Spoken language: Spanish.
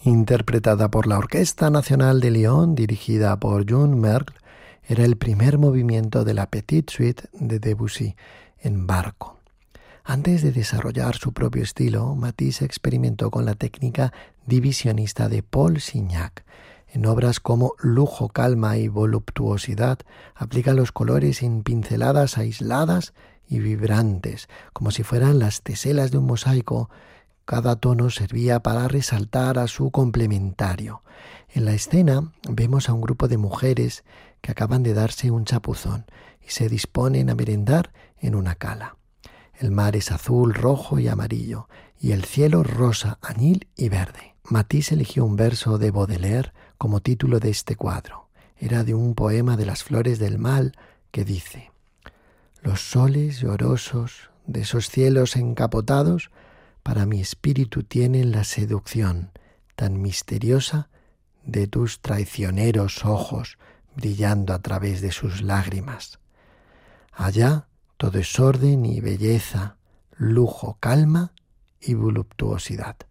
interpretada por la Orquesta Nacional de Lyon, dirigida por June Merle, era el primer movimiento de la Petite Suite de Debussy en barco. Antes de desarrollar su propio estilo, Matisse experimentó con la técnica divisionista de Paul Signac. En obras como Lujo, calma y voluptuosidad, aplica los colores en pinceladas aisladas y vibrantes, como si fueran las teselas de un mosaico. Cada tono servía para resaltar a su complementario. En la escena vemos a un grupo de mujeres que acaban de darse un chapuzón y se disponen a merendar en una cala. El mar es azul, rojo y amarillo, y el cielo rosa, añil y verde. Matisse eligió un verso de Baudelaire como título de este cuadro. Era de un poema de las flores del mal que dice: «Los soles llorosos de esos cielos encapotados para mi espíritu tienen la seducción tan misteriosa de tus traicioneros ojos brillando a través de sus lágrimas. Allá todo es orden y belleza, lujo, calma y voluptuosidad».